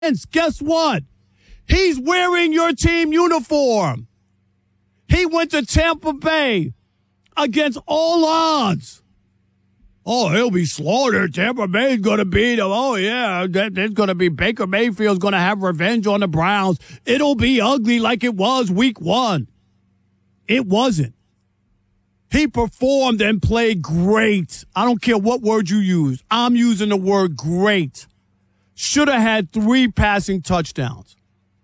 Guess what? He's wearing your team uniform. He went to Tampa Bay against all odds. Oh, he'll be slaughtered. Tampa Bay's going to beat him. Oh, yeah, there's going to be Baker Mayfield's going to have revenge on the Browns. It'll be ugly like it was week 1. It wasn't. He performed and played great. I don't care what word you use. I'm using the word great. Should have had 3 passing touchdowns.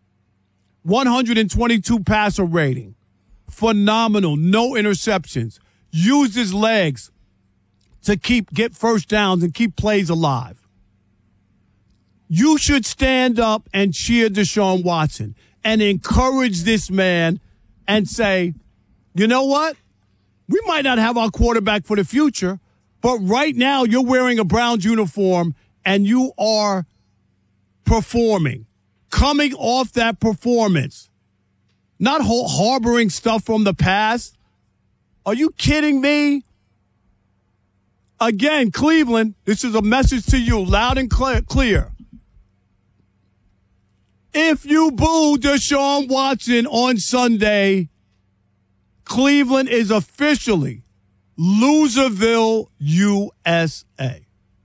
122 passer rating. Phenomenal. No interceptions. Used his legs to get first downs and keep plays alive. You should stand up and cheer Deshaun Watson and encourage this man and say, you know what? We might not have our quarterback for the future, but right now you're wearing a Browns uniform and you are performing. Coming off that performance. Not harboring stuff from the past. Are you kidding me? Again, Cleveland, this is a message to you, loud and clear. If you boo Deshaun Watson on Sunday, Cleveland is officially Loserville, USA.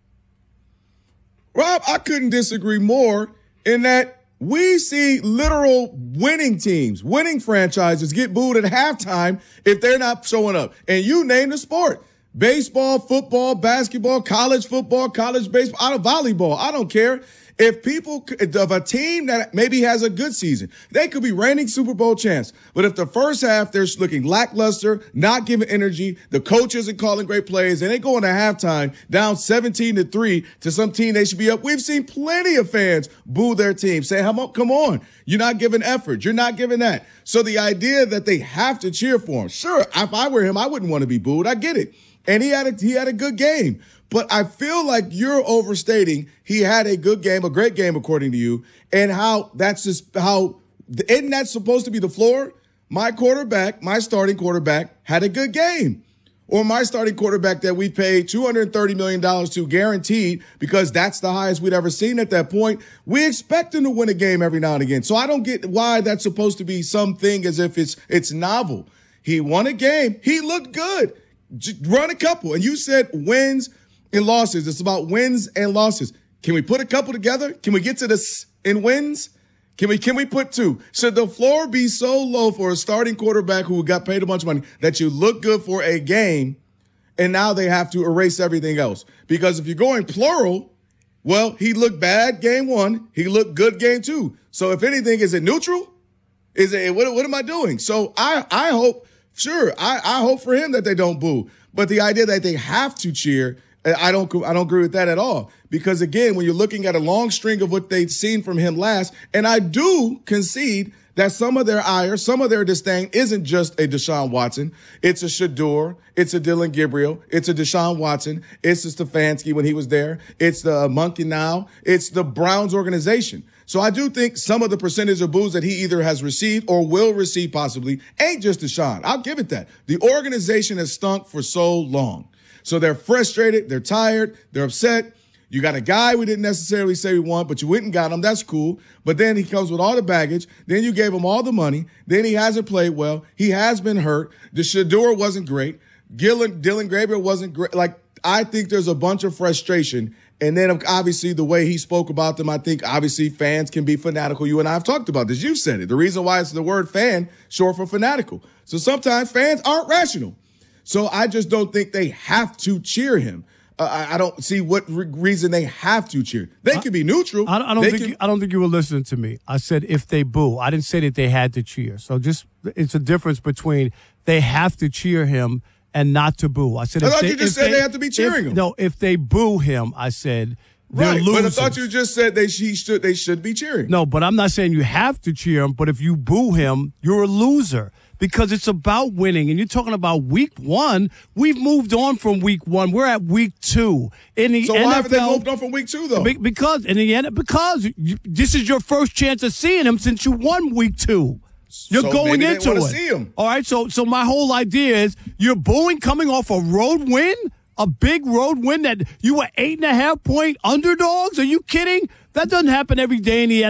Rob, I couldn't disagree more in that we see literal winning teams, winning franchises get booed at halftime if they're not showing up. And you name the sport. Baseball, football, basketball, college football, college baseball, out of volleyball. I don't care. If people of a team that maybe has a good season, they could be reigning Super Bowl champs. But if the first half they're looking lackluster, not giving energy, the coach isn't calling great plays, and they go into halftime down 17-3 to some team they should be up. We've seen plenty of fans boo their team, say, come on, you're not giving effort, you're not giving that. So the idea that they have to cheer for him, sure, if I were him, I wouldn't want to be booed. I get it. And he had a good game. But I feel like you're overstating he had a good game, a great game, according to you, and isn't that supposed to be the floor? My starting quarterback had a good game. Or my starting quarterback that we paid $230 million to guaranteed because that's the highest we'd ever seen at that point. We expect him to win a game every now and again. So I don't get why that's supposed to be something as if it's novel. He won a game. He looked good. Run a couple. And you said wins and losses. It's about wins and losses. Can we put a couple together? Can we get to this in wins? Can we put 2? Should the floor be so low for a starting quarterback who got paid a bunch of money that you look good for a game and now they have to erase everything else? Because if you're going plural, well, he looked bad game 1. He looked good game 2. So if anything, is it neutral? Is it, what am I doing? So I hope, sure, I hope for him that they don't boo. But the idea that they have to cheer, I don't agree with that at all. Because again, when you're looking at a long string of what they've seen from him last, and I do concede that some of their ire, some of their disdain isn't just a Deshaun Watson. It's a Shador. It's a Dylan Gabriel. It's a Deshaun Watson. It's a Stefanski when he was there. It's the Monkey now. It's the Browns organization. So I do think some of the percentage of boos that he either has received or will receive possibly ain't just Deshaun. I'll give it that. The organization has stunk for so long. So they're frustrated. They're tired. They're upset. You got a guy we didn't necessarily say we want, but you went and got him. That's cool. But then he comes with all the baggage. Then you gave him all the money. Then he hasn't played well. He has been hurt. The Shador wasn't great. Dylan Gabriel wasn't great. Like, I think there's a bunch of frustration. And then obviously the way he spoke about them, I think obviously fans can be fanatical. You and I have talked about this. You said it. The reason why it's the word fan, short for fanatical. So sometimes fans aren't rational. So I just don't think they have to cheer him. I don't see what reason they have to cheer. They can be neutral. I don't think you were listening to me. I said if they boo. I didn't say that they had to cheer. So it's a difference between they have to cheer him and not to boo. I said I thought you just said they have to be cheering him. No, if they boo him, I said they're losers. But I thought you just said they should be cheering. No, but I'm not saying you have to cheer him. But if you boo him, you're a loser. Because it's about winning. And you're talking about week 1. We've moved on from week 1. We're at week 2. In the so NFL, why haven't they moved on from week 2, though? Because this is your first chance of seeing him since you won week 2. You're so going maybe into they it. See him. All right, so my whole idea is you're booing coming off a road win, a big road win that you were 8.5-point underdogs. Are you kidding? That doesn't happen every day in the